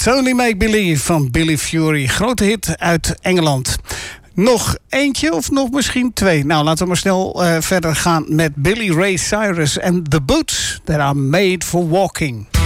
It's Only Make Believe van Billy Fury. Grote hit uit Engeland. Nog eentje of nog misschien twee? Nou, laten we maar snel verder gaan met Billy Ray Cyrus en The Boots That Are Made for Walking.